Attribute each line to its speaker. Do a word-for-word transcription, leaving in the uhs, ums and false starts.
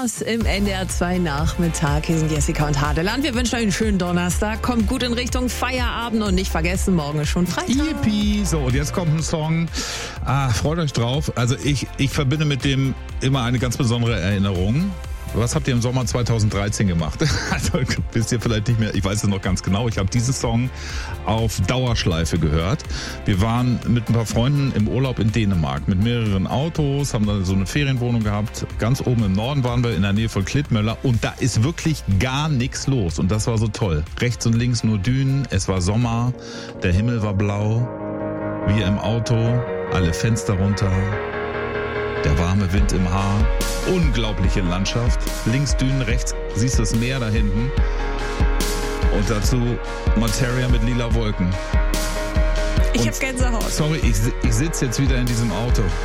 Speaker 1: Stars im N D R zwei Nachmittag. Hier sind Jessica und Hadeland. Wir wünschen euch einen schönen Donnerstag. Kommt gut in Richtung Feierabend und nicht vergessen, morgen ist schon Freitag.
Speaker 2: Yippie. So, und jetzt kommt ein Song. Ah, freut euch drauf. Also ich, ich verbinde mit dem immer eine ganz besondere Erinnerung. Was habt ihr im Sommer zweitausenddreizehn gemacht? Also wisst ihr vielleicht nicht mehr, ich weiß es noch ganz genau. Ich habe diesen Song auf Dauerschleife gehört. Wir waren mit ein paar Freunden im Urlaub in Dänemark mit mehreren Autos, haben dann so eine Ferienwohnung gehabt. Ganz oben im Norden waren wir in der Nähe von Klittmöller und da ist wirklich gar nichts los. Und das war so toll. Rechts und links nur Dünen, es war Sommer, der Himmel war blau, wir im Auto, alle Fenster runter. Der warme Wind im Haar, unglaubliche Landschaft. Links Dünen, rechts siehst du das Meer da hinten. Und dazu Materia mit lila Wolken.
Speaker 1: Ich hab Gänsehaut.
Speaker 2: Sorry, ich, ich sitze jetzt wieder in diesem Auto.